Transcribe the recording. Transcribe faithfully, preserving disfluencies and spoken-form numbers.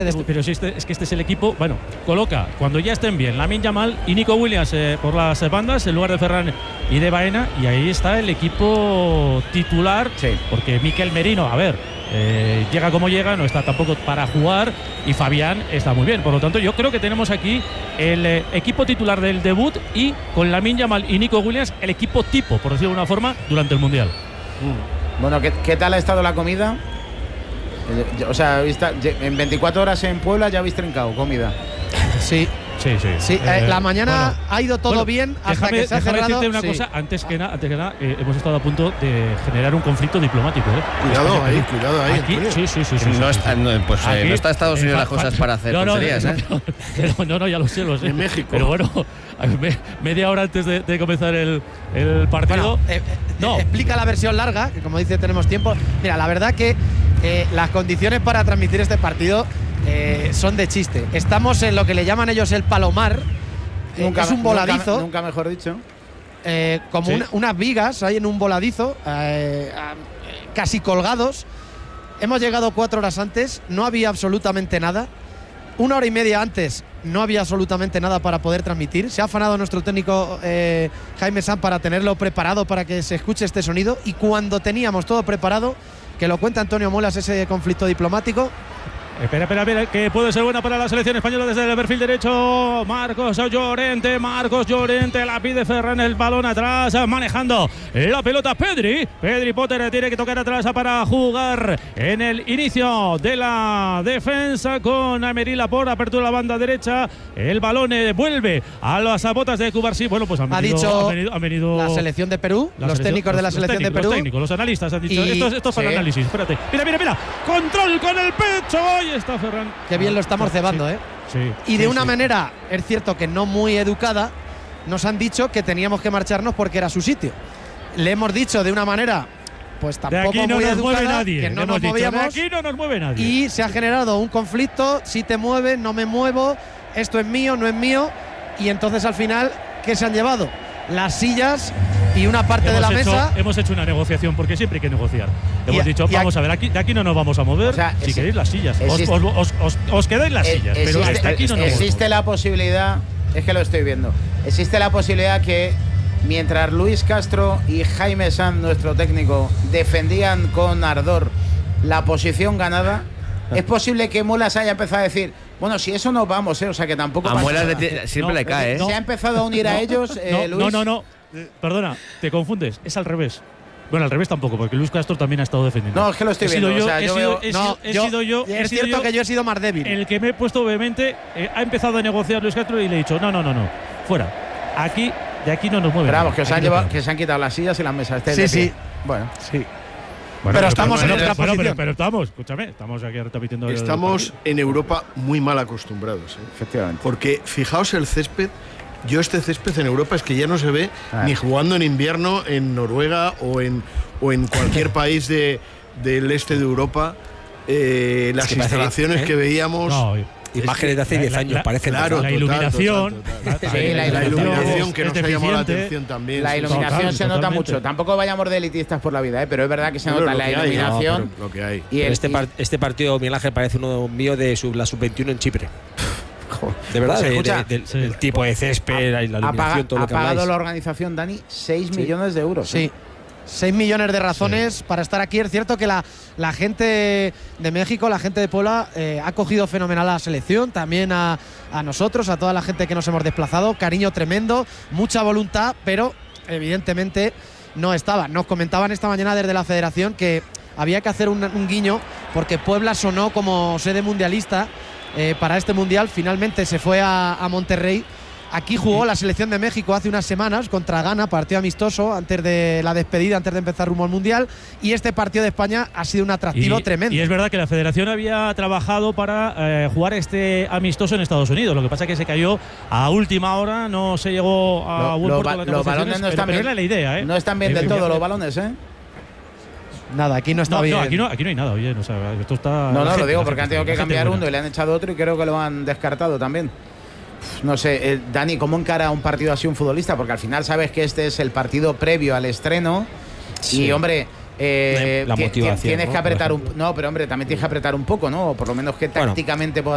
Pero si este, es que este es el equipo, bueno, coloca cuando ya estén bien Lamine Yamal y Nico Williams eh, por las bandas en lugar de Ferran y de Baena, y ahí está el equipo titular, sí. Porque Mikel Merino, a ver, eh, llega como llega, no está tampoco para jugar, y Fabián está muy bien. Por lo tanto, yo creo que tenemos aquí el eh, equipo titular del debut, y con Lamine Yamal y Nico Williams el equipo tipo, por decirlo de una forma, durante el Mundial. Mm. Bueno, ¿qué, ¿qué tal ha estado la comida? O sea, en veinticuatro horas en Puebla ya habéis trincado comida. Sí. Sí, sí. sí eh, la mañana bueno, ha ido todo bueno, bien hasta déjame, que se ha déjame cerrado. decirte una sí. cosa, antes que nada, antes que nada eh, hemos estado a punto de generar un conflicto diplomático. ¿eh? Cuidado España, ahí, cuidado ahí. Aquí, sí, sí, sí, sí, no, sí, está, sí. No, pues aquí, eh, no está Estados Unidos las cosas para hacer no, no, tonterías, no, ¿eh? No, no, no, ya lo sé, lo sé. En México. Pero bueno, me, media hora antes de, de comenzar el, el partido. Bueno, eh, no. Explica la versión larga, que como dice tenemos tiempo. Mira, la verdad que eh, las condiciones para transmitir este partido eh, son de chiste. Estamos en lo que le llaman ellos el Palomar. Nunca, es un voladizo. Nunca, nunca mejor dicho. Eh, como ¿Sí? una, unas vigas ahí en un voladizo, eh, eh, casi colgados. Hemos llegado cuatro horas antes, no había absolutamente nada. Una hora y media antes no había absolutamente nada para poder transmitir. Se ha afanado nuestro técnico eh, Jaime Sanz para tenerlo preparado para que se escuche este sonido. Y cuando teníamos todo preparado, que lo cuenta Antonio Molas, ese conflicto diplomático. Espera, espera, espera, que puede ser buena para la selección española desde el perfil derecho. Marcos Llorente, Marcos Llorente, la pide Ferran, el balón atrás, manejando la pelota Pedri. Pedri Potter tiene que tocar atrás para jugar en el inicio de la defensa con Aymeric Laporte, apertura la banda derecha. El balón eh, vuelve a las botas de Cubarsí. Bueno, pues han venido, ha dicho han venido, han venido la selección de Perú, los técnicos de la selección de Perú. Los técnicos, los analistas han dicho, y, esto, esto es para sí. análisis. Espérate, mira, mira, mira, control con el pecho. Ahí está Ferran. Qué bien lo estamos sí, cebando, sí, ¿eh? Sí, y de sí, una sí. manera, es cierto que no muy educada, nos han dicho que teníamos que marcharnos porque era su sitio. Le hemos dicho de una manera, pues tampoco de aquí no muy nos educada, mueve nadie, que no hemos nos dicho, movíamos. de aquí no nos mueve nadie. Y se ha generado un conflicto, si te mueves, no me muevo, esto es mío, no es mío. Y entonces al final, ¿qué se han llevado? Las sillas y una parte hemos de la hecho, mesa. Hemos hecho una negociación, porque siempre hay que negociar. Hemos a, dicho, vamos a, a ver, aquí, de aquí no nos vamos a mover. O sea, si es, queréis las sillas, os, os, os, os, os quedáis las es, sillas, existe, pero hasta aquí no nos Existe movemos. la posibilidad, es que lo estoy viendo, existe la posibilidad que mientras Luis Castro y Jaime Sanz, nuestro técnico, defendían con ardor la posición ganada, es posible que Mulas haya empezado a decir, bueno, si eso nos vamos, ¿eh? O sea que tampoco a pasa Mulas nada. le siempre no, le cae, ¿eh? Se ha empezado a unir no, a ellos, eh, no, Luis. no, no, no. Eh, perdona, te confundes, es al revés. Bueno, al revés tampoco, porque Luis Castro también ha estado defendiendo. No, es que lo estoy he sido viendo. Yo, o sea, he, yo sido, veo... he, no, sido, he yo, sido yo. Es he sido cierto yo que yo he sido más débil. El que me he puesto obviamente eh, ha empezado a negociar Luis Castro y le he dicho, no, no, no, no, fuera. Aquí, de aquí no nos mueve. Pero vamos, que, os han llevado, no que se han quitado las sillas y las mesas. Sí, sí. Bueno, sí. Bueno, pero estamos bueno, en otra bueno, posición. Pero, pero estamos, escúchame, estamos aquí repitiendo. Estamos en Europa muy mal acostumbrados, ¿eh? Efectivamente. Porque fijaos el césped. Yo este césped en Europa es que ya no se ve ah. ni jugando en invierno en Noruega o en, o en cualquier país de, del este de Europa. Eh, las es que instalaciones parece, ¿eh? que veíamos… No, imágenes de hace diez años, la, parece. Claro, la total, iluminación. total, total. Sí, la, la iluminación es, que nos es ha llamado la deficiente. atención también. La sí, iluminación Total, se nota totalmente. mucho. Tampoco vayamos de elitistas por la vida, ¿eh? Pero es verdad que se Pero nota lo la que hay, iluminación. no, pero lo que hay. Y el, este, par, este partido, Miguel Ángel, parece uno mío de sub, la sub veintiuno en Chipre. De verdad, Se de, escucha, de, de, sí. del tipo de césped, la iluminación, Apaga, todo lo ha que pagado habláis. la organización, Dani, seis Sí. millones de euros. Sí. ¿eh? seis millones de razones sí. para estar aquí. Es cierto que la, la gente de México, la gente de Puebla, eh, ha cogido fenomenal a la selección, también a, a nosotros, a toda la gente que nos hemos desplazado. Cariño tremendo, mucha voluntad, pero evidentemente no estaba. Nos comentaban esta mañana desde la federación que había que hacer un, un guiño porque Puebla sonó como sede mundialista eh, para este mundial. Finalmente se fue a, a Monterrey. Aquí jugó la selección de México hace unas semanas contra Ghana, partido amistoso antes de la despedida, antes de empezar rumbo al Mundial. Y este partido de España ha sido un atractivo y, tremendo. Y es verdad que la federación había trabajado para eh, jugar este amistoso en Estados Unidos. Lo que pasa es que se cayó a última hora, no se llegó a Lo, buen lo, puerto de las los balones negociaciones, no están pero, bien. pero era la idea, ¿eh? No están bien eh, del eh, todo eh, los balones, ¿eh? Nada, aquí no está no, bien. No, aquí no, aquí no hay nada, oye. O sea, esto está. No, no, gente, lo digo porque han tenido que cambiar buena. uno y le han echado otro y creo que lo han descartado también. No sé, eh, Dani, ¿cómo encara un partido así un futbolista? Porque al final sabes que este es el partido previo al estreno. Sí. Y, hombre, eh, la motivación, tienes ¿no? que apretar un… No, pero, hombre, también tienes que apretar un poco, ¿no? O por lo menos que tácticamente… Bueno.